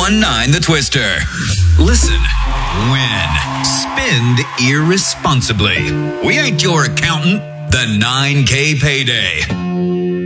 1019 The Twister. Listen, win, spend irresponsibly. We ain't your accountant. The 9K Payday.